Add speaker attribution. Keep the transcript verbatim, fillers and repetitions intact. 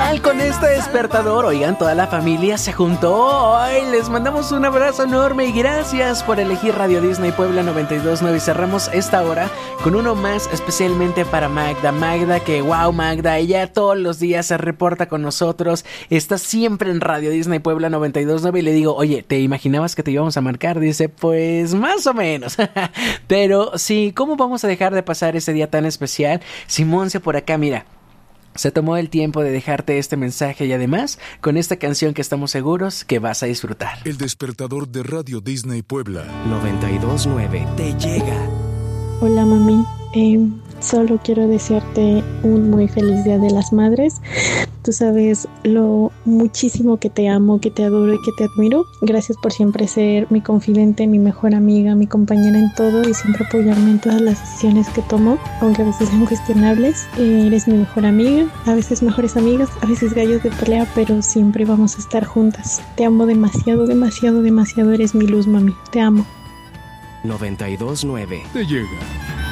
Speaker 1: tal con este despertador? Oigan, toda la familia se juntó. Ay, les mandamos un abrazo enorme y gracias por elegir Radio Disney Puebla noventa y dos punto nueve. Y cerramos esta hora con uno más especialmente para Magda. Magda, que wow, Magda, ella todos los días se reporta con nosotros. Está siempre en Radio Disney Puebla noventa y dos punto nueve y le digo, oye, ¿te imaginabas que te íbamos a marcar? Dice, pues más o menos. Pero sí, ¿cómo vamos a dejar de pasar ese día tan especial? Simonce por acá, mira, se tomó el tiempo de dejarte este mensaje y además con esta canción que estamos seguros que vas a disfrutar.
Speaker 2: El despertador de Radio Disney Puebla
Speaker 3: noventa y dos punto nueve te llega.
Speaker 4: Hola mami, eh, solo quiero desearte un muy feliz Día de las Madres. Tú sabes lo muchísimo que te amo, que te adoro y que te admiro. Gracias por siempre ser mi confidente, mi mejor amiga, mi compañera en todo y siempre apoyarme en todas las decisiones que tomo, aunque a veces sean cuestionables. Eh, eres mi mejor amiga, a veces mejores amigas, a veces gallos de pelea, pero siempre vamos a estar juntas. Te amo demasiado, demasiado, demasiado. Eres mi luz, mami. Te amo.
Speaker 3: noventa y dos punto nueve
Speaker 2: te llega.